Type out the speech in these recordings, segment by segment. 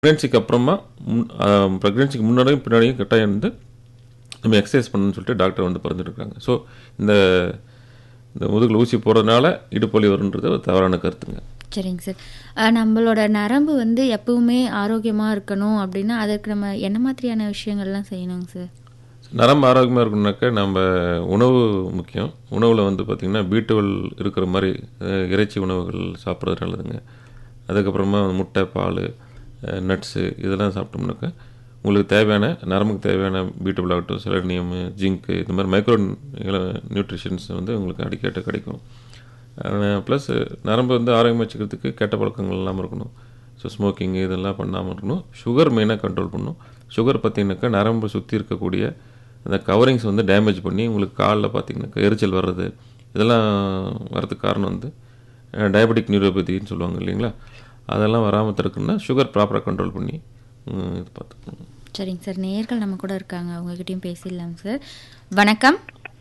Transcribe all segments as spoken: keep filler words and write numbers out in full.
ப்ரெக்னன்சிக்கு அப்புறமா முன் ப்ரெக்னன்சிக்கு முன்னாடியும் பின்னாடியும் கட்டாயம் வந்து நம்ம எக்ஸசைஸ் பண்ணணும்னு சொல்லிட்டு டாக்டர் வந்து பரிந்துரைக்கிறாங்க. ஸோ இந்த இந்த முதுகில் ஊசி போடுறதுனால இடுப்பு வலி வருன்றது ஒரு தவறான கருத்துங்க. சரிங்க சார். அஹ் நம்மளோட நரம்பு வந்து எப்பவுமே ஆரோக்கியமாக இருக்கணும் அப்படின்னா அதற்கு நம்ம என்ன மாதிரியான விஷயங்கள்லாம் செய்யணுங்க சார்? நரம்பு ஆரோக்கியமாக இருக்கணும்னாக்கா நம்ம உணவு முக்கியம். உணவில் வந்து பார்த்திங்கன்னா பீட்டுவல் இருக்கிற மாதிரி அஹ், இறைச்சி உணவுகள் சாப்பிட்றது நல்லதுங்க. அதுக்கப்புறமா முட்டை, பால், நட்ஸு இதெல்லாம் சாப்பிட்டோம்னாக்கா உங்களுக்கு தேவையான நரம்புக்கு தேவையான பீட்டபிள் ஆகட்டும், செலனியம், ஜிங்க்கு இந்த மாதிரி மைக்ரோ நியூட்ரிஷன்ஸ் வந்து உங்களுக்கு அடிக்கடி கிடைக்கும். ப்ளஸ் நரம்பு வந்து ஆரோக்கியமாக வச்சுக்கிறதுக்கு கெட்ட பழக்கங்கள் இல்லாமல் இருக்கணும். ஸோ ஸ்மோக்கிங் இதெல்லாம் பண்ணாமல் இருக்கணும். சுகர் மெயினாக கண்ட்ரோல் பண்ணணும். சுகர் பார்த்திங்கனாக்கா நரம்பு சுற்றி இருக்கக்கூடிய அந்த கவரிங்ஸ் வந்து டேமேஜ் பண்ணி உங்களுக்கு காலில் பார்த்திங்கனாக்கா எரிச்சல் வர்றது இதெல்லாம் வரதுக்கு காரணம் வந்து டயபெட்டிக் நியூரோபதின்னு சொல்லுவாங்க இல்லைங்களா? அதெல்லாம் வராமல் தடுக்கணும்னா சுகர் ப்ராப்பராக கண்ட்ரோல் பண்ணி ம், இது பார்த்துக்கணும். சரிங்க சார். நேயர்கள் நம்ம கூட இருக்காங்க, அவங்ககிட்டயும் பேசிடலாங்க சார். வணக்கம்.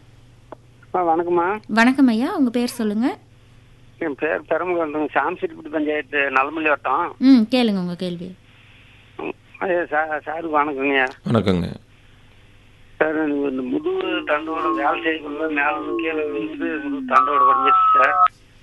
ஆ வணக்கம்மா. வணக்கம் ஐயா, உங்கள் பேர் சொல்லுங்கள். என் பேர் பெரம்பலூர் சாம்சிட்டிப்பட்டி பஞ்சாயத்து நலமல்லி வட்டம். ம் கேளுங்க உங்கள் கேள்வி. ம், ஐயா சார் சாருக்கு வணக்கங்க. வணக்கங்க. சார் எனக்கு இந்த முதுகு தண்டோட வேலை செய்யக்குள்ள மேலே கீழே விழுந்து முதுகு தண்டோட உடஞ்சிருச்சு சார்.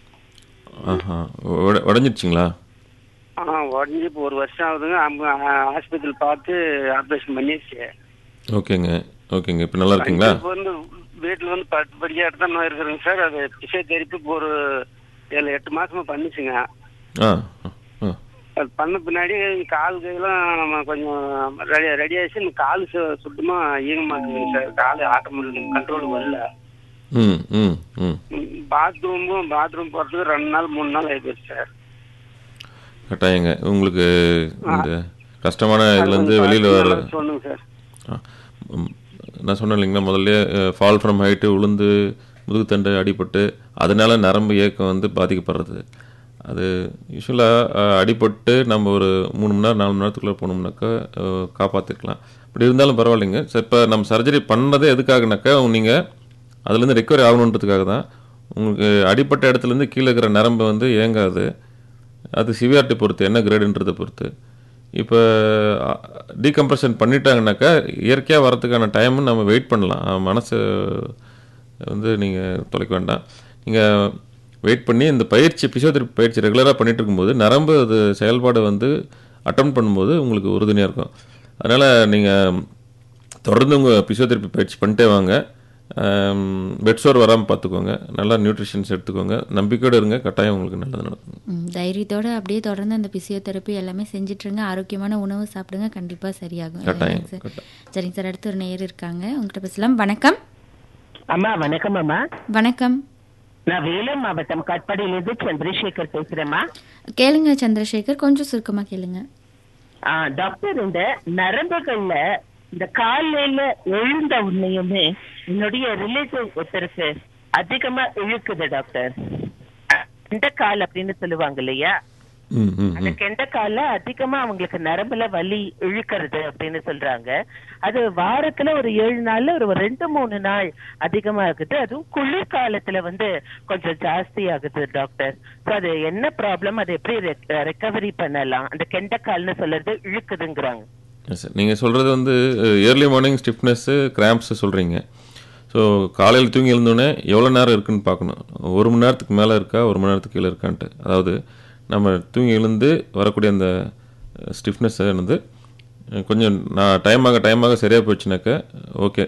ஆஹா உட உடஞ்சிடுச்சிங்களா? ஆ உடஞ்சி இப்போ ஒரு வருஷம் ஆகுதுங்க. ஆஸ்பத்திரியில் பார்த்து ஆப்ரேஷன் பண்ணிடுச்சு. ஓகேங்க ஓகேங்க இப்போ நல்லா இருக்கீங்களா? இப்போ வந்து வீட்டில் வந்து பத்து படிக்காட்டு தான் நோய் இருக்குதுங்க சார். அது பிசியோதெரப்பி இப்போ ஒரு ஏழு எட்டு மாசமா பண்ணிச்சுங்க. ஆ ஆ அது பண்ண பின்னாடி கால் கையெல்லாம் நம்ம கொஞ்சம் ரெடி ரெடி ஆயிடுச்சு. இந்த கால் சு சுத்தமாக இயங்க மாட்டேங்குதுங்க சார். கால் ஆட்ட முடியல, கண்ட்ரோல் வரல. ம் ம் ம் பாத்ரூமும் பாத்ரூம் போகிறதுக்கு ரெண்டு நாள் மூணு நாள் ஆகிடுச்சு சார். கட்டாயங்க உங்களுக்கு இந்த கஷ்டமான இதுலேருந்து வெளியில் வர சொல்லுங்க சார். ஆ, ம், நான் சொன்னேன் இல்லைங்களா முதல்ல ஃபால் ஃப்ரம் ஹைட்டு விழுந்து முதுகுத்தண்டு அடிபட்டு அதனால நரம்பு இயக்கம் வந்து பாதிக்கப்படுறது. அது யூஸ்வலாக அடிபட்டு நம்ம ஒரு மூணு மணி நேரம் நாலு மணி நேரத்துக்குள்ளே போனோம்னாக்கா அஹ், காப்பாற்றிக்கலாம். அப்படி இருந்தாலும் பரவாயில்லைங்க சார். இப்போ நம்ம சர்ஜரி பண்ணதே எதுக்காகனாக்கா நீங்கள் அதுலேருந்து ரெக்கவரி ஆகணுன்றதுக்காக தான். உங்களுக்கு அடிப்பட்ட இடத்துலேருந்து கீழே இருக்கிற நரம்பு வந்து இயங்காது. அது சிவியாரிட்டி பொறுத்து, என்ன கிரேடுன்றதை பொறுத்து. இப்போ டீகம்ப்ரெஷன் பண்ணிட்டாங்கனாக்கா இயற்கையாக வரதுக்கான டைமும் நம்ம வெயிட் பண்ணலாம். மனசு வந்து நீங்கள் தொலைக்க வேண்டாம். நீங்கள் வெயிட் பண்ணி இந்த பயிற்சி பிசியோதெரப்பி பயிற்சி ரெகுலராக பண்ணிட்டு இருக்கும்போது நரம்பு அது செயல்பாடு வந்து அட்டன் பண்ணும்போது உங்களுக்கு உறுதுணையாக இருக்கும். அதனால் நீங்கள் தொடர்ந்து உங்கள் பிசியோதெரப்பி பயிற்சி பண்ணிட்டே வாங்க. பெட்சோர் வராமல் பார்த்துக்கோங்க. நல்லா நியூட்ரிஷன்ஸ் எடுத்துக்கோங்க. நம்பிக்கையோடு இருங்க. கட்டாயம் உங்களுக்கு நல்லது நடக்கும். ம், தைரியத்தோட அப்படியே தொடர்ந்து அந்த பிசியோதெரப்பி எல்லாமே செஞ்சிட்ருங்க. ஆரோக்கியமான உணவு சாப்பிடுங்க, கண்டிப்பாக சரியாகும். கட்டாயம் இல்லைங்க சார்? கட்டாயம். சரிங்க சார். அடுத்து ஒரு நேயர் இருக்காங்க, உங்கள்கிட்ட பேசலாம். வணக்கம். அம்மா வணக்கம் அம்மா. வணக்கம். நான் வேலூர் மாவட்டம் காட்பாடியிலிருந்து சந்திரசேகர் பேசுறேம்மா. கேளுங்க சந்திரசேகர், கொஞ்சம் சுருக்கமாக கேளுங்க. ஆ, டாக்டர், இந்த நரம்புகள்ல இந்த காலையில எழுந்த உடனேயுமே என்னுடைய ரிலேட்டிவ் ஒருத்தருக்கு அதிகமா இழுக்குது டாக்டர். கெண்டக்கால் அப்படின்னு சொல்லுவாங்க இல்லையா? ம் ம் அந்த ம் கெண்டக்கால அதிகமா அவங்களுக்கு நரம்புல வலி இழுக்கிறது அப்படின்னு சொல்றாங்க. அது வாரத்துல ஒரு ஏழு நாள்ல ஒரு ரெண்டு மூணு நாள் அதிகமா இருக்குது. அதுவும் குளிர்காலத்துல வந்து கொஞ்சம் ஜாஸ்தி ஆகுது டாக்டர். ஸோ அது என்ன ப்ராப்ளம், அது எப்படி ரெக்கவரி பண்ணலாம்? அந்த கெண்டக்கால்னு சொல்றது இழுக்குதுங்கிறாங்க. சார் நீங்கள் சொல்கிறது வந்து ஏர்லி மார்னிங் ஸ்டிஃப்னஸ்ஸு கிராம்ப்ஸு சொல்கிறீங்க. ஸோ காலையில் தூங்கி எழுந்தோடனே எவ்வளோ நேரம் இருக்குன்னு பார்க்கணும். ஒரு மணி நேரத்துக்கு மேலே இருக்கா, ஒரு மணி நேரத்துக்கு கீழே இருக்கான்ட்டு. அதாவது நம்ம தூங்கி எழுந்து வரக்கூடிய அந்த ஸ்டிஃப்னஸ் வந்து கொஞ்சம் நான் டைம் ஆக டைம் ஆக சரியாக போச்சுனாக்கா ஓகே.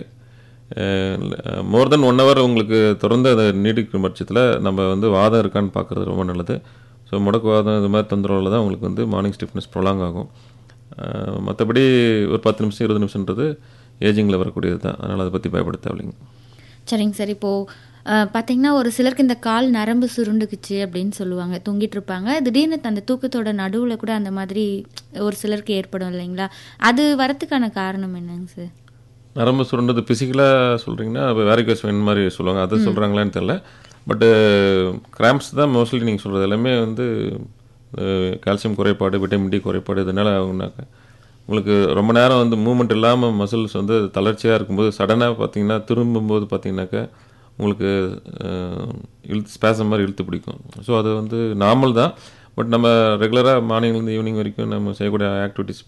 மோர் தென் ஒன் ஹவர் உங்களுக்கு தொடர்ந்து அதை நீடிக்கும் பட்சத்தில் நம்ம வந்து வாதம் இருக்கான்னு பார்க்குறது ரொம்ப நல்லது. ஸோ முடக்குவாதம் இது மாதிரி தொந்தரவில் தான் உங்களுக்கு வந்து மார்னிங் ஸ்டிஃப்னஸ் ப்ரொலாங் ஆகும். மற்றபடி ஒரு பத்து நிமிஷம் இருபது நிமிஷன்றது ஏஜிங்கில் வரக்கூடியது தான். அதனால் அதை பற்றி பயப்பட தேவையில்லைங்க. சரிங்க சார். இப்போது பார்த்தீங்கன்னா ஒரு சிலருக்கு இந்த கால் நரம்பு சுருண்டுக்குச்சு அப்படின்னு சொல்லுவாங்க, தூங்கிட்டு இருப்பாங்க. திடீர்னு அந்த தூக்கத்தோட நடுவில் கூட அந்த மாதிரி ஒரு சிலருக்கு ஏற்படும் இல்லைங்களா? அது வரத்துக்கான காரணம் என்னங்க சார்? நரம்பு சுருண்டது ஃபிசிக்கலாக சொல்கிறீங்கன்னா இப்போ வேரிகோஸ் வெயின் மாதிரி சொல்லுவாங்க, அது சொல்கிறாங்களான்னு தெரியல. பட்டு கிராம்ப்ஸ் தான் மோஸ்ட்லி நீங்கள் சொல்கிறது எல்லாமே வந்து கால்சியம் குறைபாடு, விட்டமின் டி குறைபாடு இதனால் ஆகுனாக்கா உங்களுக்கு ரொம்ப நேரம் வந்து மூவ்மெண்ட் இல்லாமல் மசில்ஸ் வந்து தளர்ச்சியாக இருக்கும்போது சடனாக பார்த்தீங்கன்னா திரும்பும்போது பார்த்தீங்கன்னாக்கா உங்களுக்கு இழுத்து ஸ்பேசம் மாதிரி இழுத்து பிடிக்கும். ஸோ அது வந்து நார்மல் தான். பட் நம்ம ரெகுலராக மார்னிங்லேருந்து ஈவினிங் வரைக்கும் நம்ம செய்யக்கூடிய ஆக்டிவிட்டீஸ்